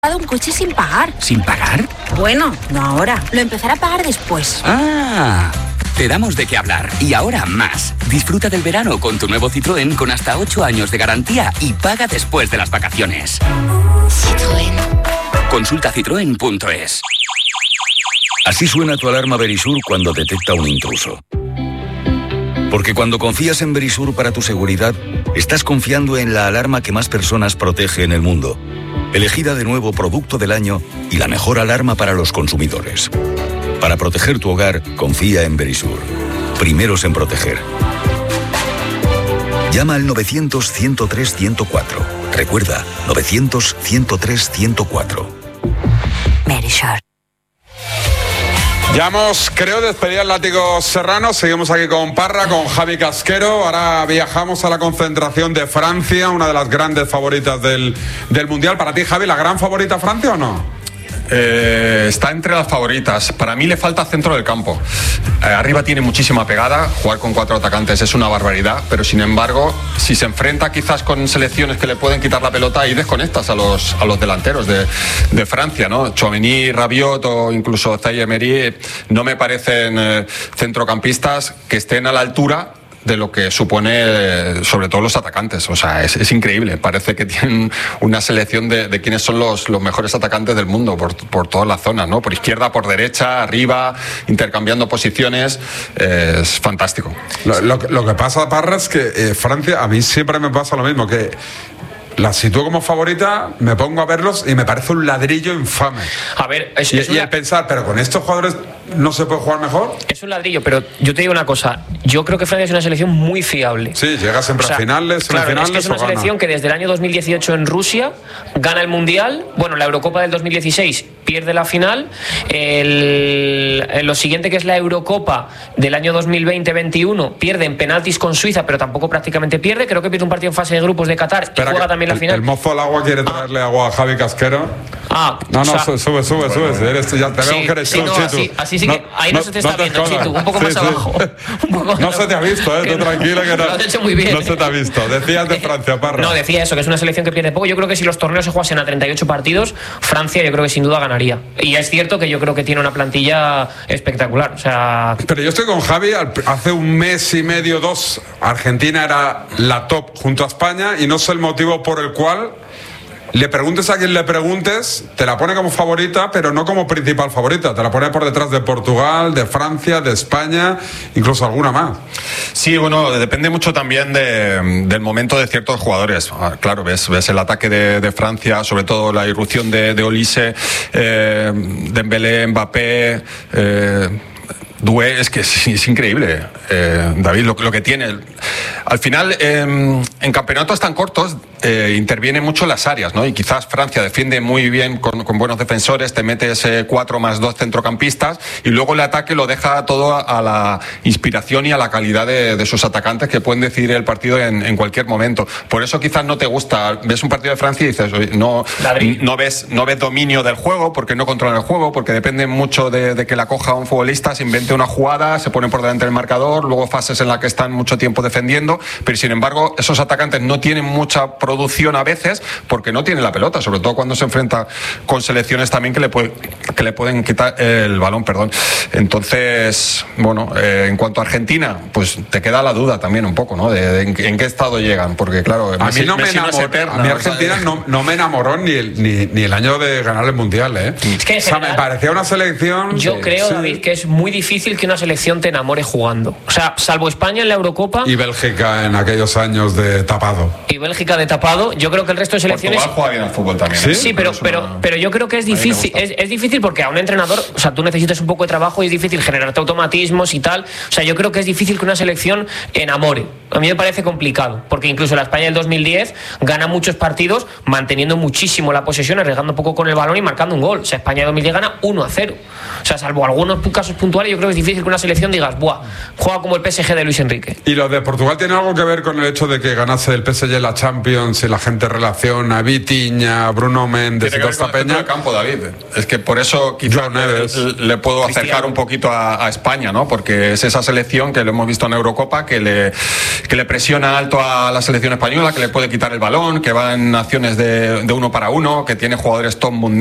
un coche sin pagar. ¿Sin pagar? Bueno, no ahora. Lo empezaré a pagar después. ¡Ah! Te damos de qué hablar. Y ahora más. Disfruta del verano con tu nuevo Citroën con hasta 8 años de garantía y paga después de las vacaciones. Citroën. Consulta citroen.es. Así suena tu alarma Verisur cuando detecta un intruso. Porque cuando confías en Verisur para tu seguridad, estás confiando en la alarma que más personas protege en el mundo. Elegida de nuevo Producto del Año y la mejor alarma para los consumidores. Para proteger tu hogar, confía en Verisur. Primeros en proteger. Llama al 900-103-104. Recuerda, 900-103-104. Verisur. Ya hemos, creo, despedido al Látigo Serrano. Seguimos aquí con Parra, con Javi Casquero. Ahora viajamos a la concentración de Francia, una de las grandes favoritas del Mundial. Para ti, Javi, ¿la gran favorita Francia o no? Está entre las favoritas. Para mí le falta centro del campo. Arriba tiene muchísima pegada. Jugar con 4 atacantes es una barbaridad. Pero sin embargo, si se enfrenta quizás con selecciones que le pueden quitar la pelota, ahí desconectas a los delanteros de Francia, ¿no? Tchouaméni, Rabiot o incluso Zaïre Emery no me parecen centrocampistas que estén a la altura de lo que supone sobre todo los atacantes. O sea, es increíble. Parece que tienen una selección de quiénes son los mejores atacantes del mundo por todas las zonas, ¿no? Por izquierda, por derecha, arriba, intercambiando posiciones. Es fantástico. Lo que pasa, Parra, es que Francia, a mí siempre me pasa lo mismo, que la sitúo como favorita, me pongo a verlos y me parece un ladrillo infame. A ver, y el pensar, pero con estos jugadores no se puede jugar mejor. Es un ladrillo, pero yo te digo una cosa. Yo creo que Francia es una selección muy fiable. Sí, llega siempre a finales, claro, es que es una selección que desde el año 2018 en Rusia gana el Mundial. Bueno, la Eurocopa del 2016 pierde la final. Lo siguiente, que es la Eurocopa del año 2020-21, pierde en penaltis con Suiza, pero tampoco prácticamente pierde. Creo que pierde un partido en fase de grupos de Qatar. Espera, y juega también la final. El mozo al agua quiere traerle agua a Javi Casquero. No, sube. Ya te veo que eres tú, así sí que ahí no se te está viendo, Chitu, un poco más abajo. No se te ha visto, tú tranquilo que no. Lo has hecho muy bien. No se te ha visto. Decías de Francia, Parra. No, decía eso, que es una selección que pierde poco. Yo creo que si los torneos se jugasen a 38 partidos, Francia yo creo que sin duda ganaría. Y es cierto que yo creo que tiene una plantilla espectacular. O sea... Pero yo estoy con Javi. Hace un mes y medio, 2, Argentina era la top junto a España, y no sé el motivo por el cual le preguntes a quien le preguntes, te la pone como favorita, pero no como principal favorita. Te la pone por detrás de Portugal, de Francia, de España, incluso alguna más. Sí, bueno, depende mucho también del momento de ciertos jugadores. Claro, ves el ataque de Francia, sobre todo la irrupción de Olise, Dembélé, Mbappé, Doué. Es que es increíble, David, lo que tiene. Al final, en campeonatos tan cortos intervienen mucho las áreas, ¿no? Y quizás Francia defiende muy bien con buenos defensores, te metes 4 más 2 centrocampistas, y luego el ataque lo deja todo a la inspiración y a la calidad de sus atacantes, que pueden decidir el partido en cualquier momento. Por eso quizás no te gusta. Ves un partido de Francia y dices, no ves dominio del juego, porque no controlan el juego, porque depende mucho de que la coja un futbolista, se invente una jugada, se pone por delante del marcador, luego fases en las que están mucho tiempo defendiendo, pero sin embargo esos atacantes no tienen mucha producción a veces porque no tienen la pelota, sobre todo cuando se enfrenta con selecciones también que le pueden quitar el balón, perdón. Entonces, bueno, en cuanto a Argentina, pues te queda la duda también un poco, ¿no? De en qué estado llegan, porque claro, a mí Argentina no me enamoró ni el año de ganar el Mundial, ¿eh? Es que me parecía una selección. Yo creo, David, que es muy difícil que una selección te enamore jugando. O sea, salvo España en la Eurocopa y Bélgica en aquellos años de tapado. Yo creo que el resto de selecciones. Portugal juega bien al fútbol también. Sí, pero yo creo que es difícil. Es difícil porque a un entrenador, o sea, tú necesitas un poco de trabajo y es difícil generarte automatismos y tal. O sea, yo creo que es difícil que una selección enamore. A mí me parece complicado, porque incluso la España del 2010 gana muchos partidos manteniendo muchísimo la posesión, arriesgando poco con el balón y marcando un gol. O sea, España del 2010 gana 1-0. O sea, salvo algunos casos puntuales, yo creo que es difícil que una selección digas, buah, juega como el PSG de Luis Enrique. ¿Y los de Portugal tiene algo que ver con el hecho de que ganase el PSG la Champions y la gente relaciona a Vitinha, Bruno Méndez y toda esta peña. El campo, David. Es que por eso quizá le puedo acercar un poquito a España, ¿no? Porque es esa selección que lo hemos visto en Eurocopa que le presiona alto a la selección española, que le puede quitar el balón, que va en acciones de uno para uno, que tiene jugadores top mundial.